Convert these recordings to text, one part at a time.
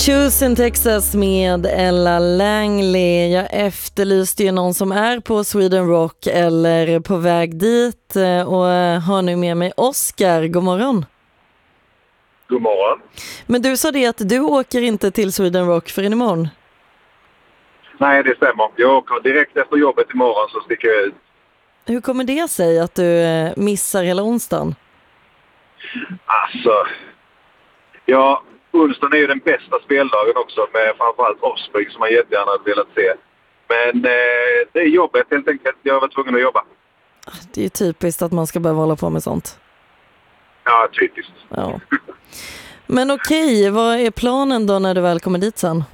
Choose Texas med Ella Langley. Jag efterlyste ju någon som är på Sweden Rock eller på väg dit och har nu med mig Oskar. God morgon. God morgon. Men du sa det att du åker inte till Sweden Rock för imorgon. Nej, det stämmer. Jag åker direkt efter jobbet imorgon så sticker jag ut. Hur kommer det sig att du missar hela onsdagen? Alltså, ja, onsdagen är ju den bästa speldagen också med framförallt Offspring som man jättegärna hade velat se. Men det är jobbet helt enkelt. Jag var tvungen att jobba. Det är ju typiskt att man ska behöva hålla på med sånt. Ja, typiskt. Ja. Men okej, vad är planen då när du väl kommer dit sen?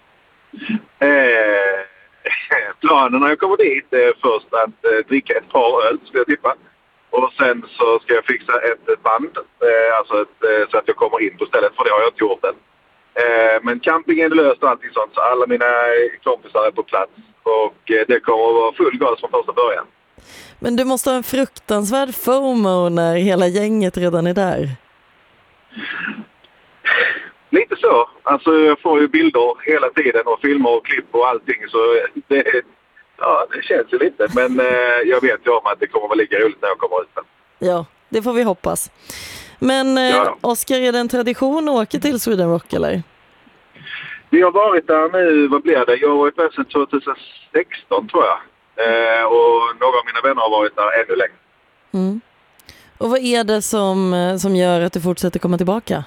Planen när jag kommer dit är först att dricka ett par öl, ska jag tippa. Och sen så ska jag fixa ett band, så att jag kommer in på stället, för det har jag inte gjort än. Men campingen är löst och allting sånt, så alla mina kompisar är på plats. Och det kommer att vara full gas från första början. Men du måste ha en fruktansvärd FOMO när hela gänget redan är där. Lite så. Alltså jag får ju bilder hela tiden och filmer och klipp och allting, så det känns ju lite. Men jag vet ju om att det kommer att vara lika roligt när jag kommer ut. Ja, det får vi hoppas. Men Oskar, är det en tradition att åka till Sweden Rock eller? Vi har varit där nu, vad blir det? Jag har varit där sedan 2016 tror jag. Och några av mina vänner har varit där ännu längre. Mm. Och vad är det som gör att du fortsätter komma tillbaka?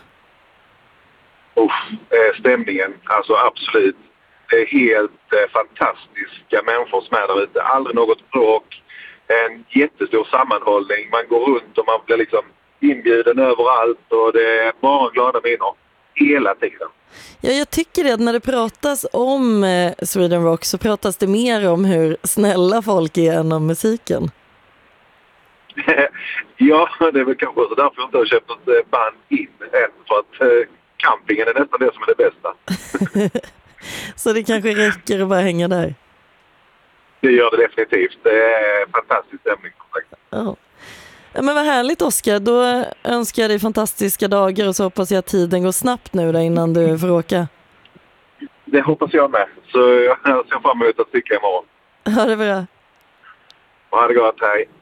Stämningen, alltså absolut. Det är helt fantastiska människor som är där ute. Aldrig något bråk. En jättestor sammanhållning. Man går runt och man blir liksom inbjuden överallt. Och det är bara glada minnen hela tiden. Ja, jag tycker det att när det pratas om Sweden Rock så pratas det mer om hur snälla folk är än om musiken. Ja, det är väl kanske så därför jag inte har köpt något band in än. För att campingen är nästan det som är det bästa. Så det kanske räcker att bara hänga där? Det gör det definitivt. Det är fantastisk stämning. Ja. Men vad härligt Oskar, då önskar jag dig fantastiska dagar och så hoppas jag att tiden går snabbt nu där innan du får åka. Det hoppas jag med. Så jag ser fram emot att cykla imorgon. Ha det bra. Ha det gott, hej.